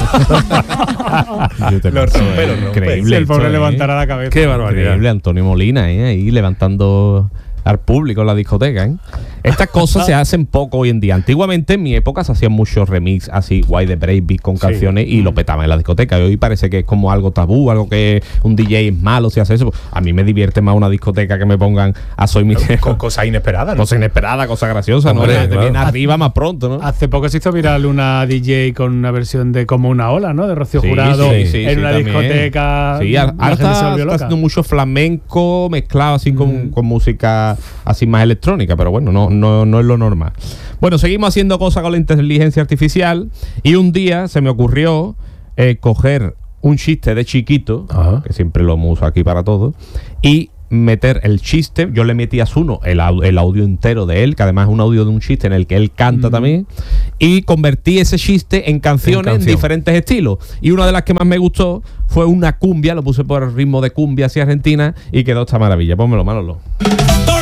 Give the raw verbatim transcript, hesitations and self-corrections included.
Yo te Los paso, rompe, eh, los rompe. increíble. Sí, el pobre esto, levantará eh. la cabeza. Qué barbaridad. Increíble, Antonio Molina, ¿eh? Ahí levantando al público en la discoteca, ¿eh? Estas cosas se hacen poco hoy en día. Antiguamente, en mi época, se hacían muchos remix así, guay de breakbeat con Sí. canciones y lo petaban en la discoteca. Y hoy parece que es como algo tabú, algo que un D J es malo si hace eso. A mí me divierte más una discoteca que me pongan a Soy Miguel. Con cosas inesperadas, ¿no? Cosa inesperada, cosa graciosa, ¿no? Hombre, Te claro. viene arriba más pronto, ¿no? Hace poco se hizo viral una D J con una versión de Como una ola, ¿no? De Rocío Sí, Jurado sí, sí, en sí, una también. discoteca. Sí, la ahora gente se está, volvió está loca. haciendo mucho flamenco mezclado así con, Mm. con música así más electrónica, pero bueno, no, no, no es lo normal. Bueno, seguimos haciendo cosas con la inteligencia artificial y un día se me ocurrió eh, coger un chiste de Chiquito, Ajá. que siempre lo uso aquí para todo, y meter el chiste. Yo le metí a Zuno el, au- el audio entero de él, que además es un audio de un chiste en el que él canta Mm. también, y convertí ese chiste en canciones en, canción. diferentes estilos. Y una de las que más me gustó fue una cumbia, lo puse por el ritmo de cumbia hacia Argentina y quedó esta maravilla. Pónmelo, Manolo.